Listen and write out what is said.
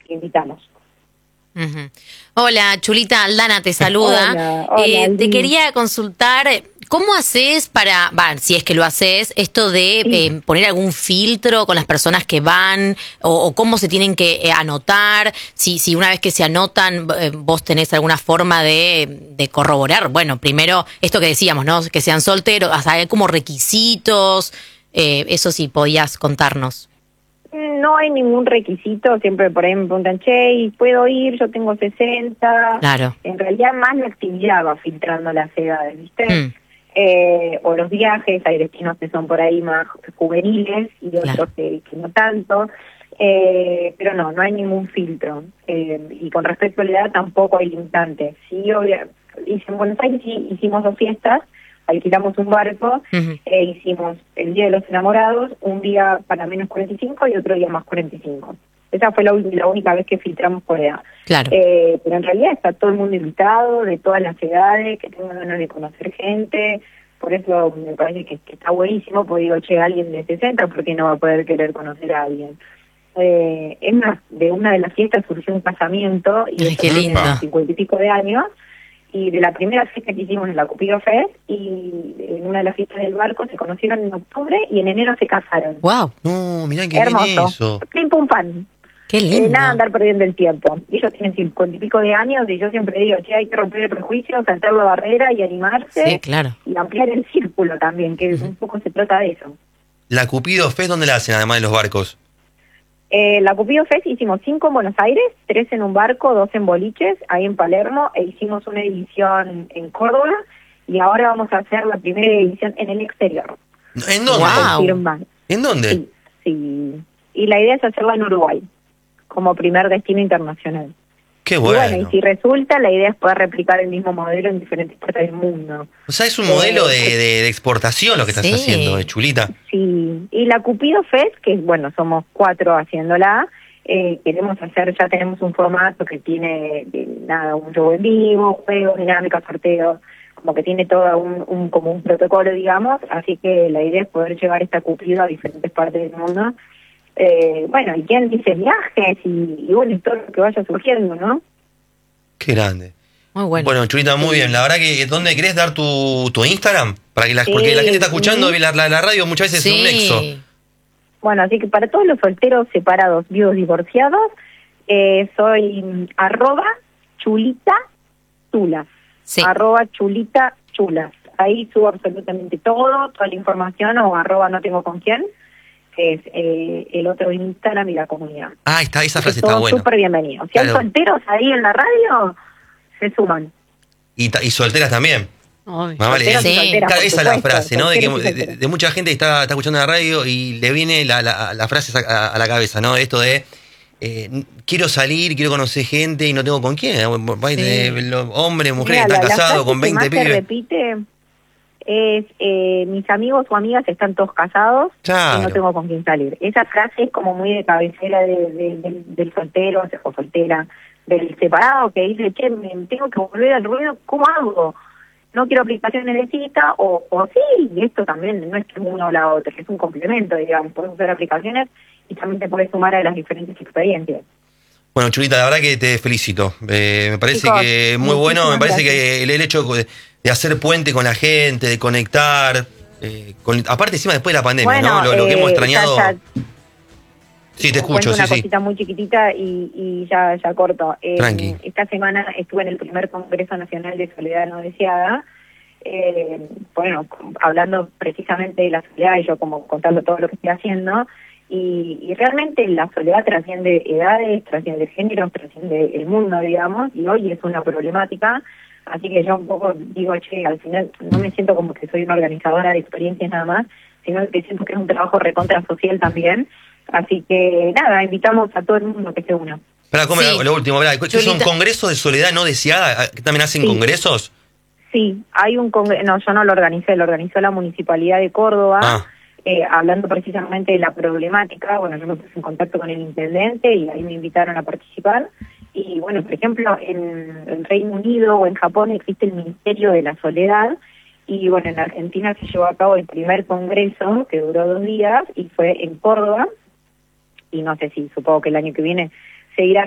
invitamos. Uh-huh. Hola, Chulita, Aldana te saluda. Hola, te quería consultar, ¿cómo haces para, si es que lo haces, esto de poner algún filtro con las personas que van o cómo se tienen que anotar? Si una vez que se anotan, vos tenés alguna forma de corroborar. Bueno, primero, esto que decíamos, ¿no? Que sean solteros, hasta hay como requisitos, eso sí podías contarnos. No hay ningún requisito, siempre por ahí me preguntan, che, ¿puedo ir? Yo tengo 60. Claro. En realidad más la actividad va filtrando las edades, ¿viste? O los viajes, hay destinos que son por ahí más juveniles y otros que no tanto, pero no hay ningún filtro. Y con respecto a la edad tampoco hay limitante. Sí, en Buenos Aires sí hicimos 2 fiestas, alquilamos un barco, hicimos el Día de los Enamorados, un día para menos 45 y otro día más 45. Esa fue la única vez que filtramos por edad. Claro. Pero en realidad está todo el mundo invitado, de todas las edades, que tengan ganas de conocer gente. Por eso me parece que está buenísimo, porque digo, che, alguien de 60, ¿por qué no va a poder querer conocer a alguien? Es más, de una de las fiestas surgió un casamiento, y ay, qué lindo. 50 y pico de años, y de la primera fiesta que hicimos en la Cupido Fest, y en una de las fiestas del barco se conocieron en octubre y en enero se casaron. ¡Wow! No, mirá qué hermoso. bien eso. Pim pum pan. ¡Qué lindo! Nada andar perdiendo el tiempo. Ellos tienen 50 y pico de años y yo siempre digo, che, hay que romper el prejuicio, saltar la barrera y animarse. Sí, claro. Y ampliar el círculo también, que un poco se trata de eso. ¿La Cupido Fest dónde la hacen, además de los barcos? La Cupido Fest hicimos 5 en Buenos Aires, 3 en un barco, 2 en boliches, ahí en Palermo, e hicimos una edición en Córdoba, y ahora vamos a hacer la primera edición en el exterior. ¿En dónde? Wow. ¿En dónde? Sí. Y la idea es hacerla en Uruguay, como primer destino internacional. Qué bueno. Y bueno, y si resulta, la idea es poder replicar el mismo modelo en diferentes partes del mundo. O sea, es un modelo de exportación lo que estás haciendo, Chulita. Sí, y la Cupido Fest, que bueno, somos 4 haciéndola, queremos hacer, ya tenemos un formato que tiene un show en vivo, juegos, dinámicas, sorteos, como que tiene todo como un protocolo, digamos, así que la idea es poder llevar esta Cupido a diferentes partes del mundo. Bueno, y quién dice viajes y bueno, y todo lo que vaya surgiendo, ¿no? Qué grande. Muy bueno. Bueno, Chulita, muy bien. La verdad que, ¿dónde querés dar tu Instagram? Para que porque la gente está escuchando la radio muchas veces es un nexo. Bueno, así que para todos los solteros, separados, viudos, divorciados, soy @chulitatulas. Sí. @chulitatulas. Ahí subo absolutamente todo, toda la información, o @no tengo con quién, que es el otro Instagram y la comunidad. Ah, esa frase está buena. Súper bienvenido. Si hay solteros ahí en la radio, se suman. Y solteras también. Vale, esa es la frase, ¿no? De mucha gente que está escuchando la radio y le viene la frase a la cabeza, ¿no? Esto de quiero salir, quiero conocer gente y no tengo con quién. Hombres, mujeres, están casados con 20 pibes. Se repite es mis amigos o amigas están todos casados y no tengo con quién salir. Esa frase es como muy de cabecera del soltero o soltera, del separado, que dice, che, me tengo que volver al ruedo, ¿cómo hago? No quiero aplicaciones de cita, o sí, y esto también no es que uno o la otra, es un complemento, digamos, puedes usar aplicaciones y también te puedes sumar a las diferentes experiencias. Bueno, Chulita, la verdad que te felicito. Me parece que muy bueno, me parece que el hecho de hacer puente con la gente, de conectar, aparte encima después de la pandemia, ¿no? Lo que hemos extrañado. Sí, te escucho, una cosita muy chiquitita y ya corto. Tranqui. Esta semana estuve en el primer Congreso Nacional de Soledad No Deseada, hablando precisamente de la soledad y yo como contando todo lo que estoy haciendo, y realmente la soledad trasciende edades, trasciende géneros, trasciende el mundo, digamos, y hoy es una problemática, así que yo un poco digo, che, al final no me siento como que soy una organizadora de experiencias nada más, sino que siento que es un trabajo recontra social también. Así que nada, invitamos a todo el mundo que se una. Lo último, ¿es un congreso de soledad no deseada? ¿También hacen congresos? Sí, hay un congreso, no, yo no lo organizé, lo organizó la Municipalidad de Córdoba, hablando precisamente de la problemática. Bueno, yo me puse en contacto con el intendente y ahí me invitaron a participar. Y bueno, por ejemplo, en Reino Unido o en Japón existe el Ministerio de la Soledad. Y bueno, en Argentina se llevó a cabo el primer congreso, que duró 2 días, y fue en Córdoba. Y no sé si, supongo que el año que viene seguirá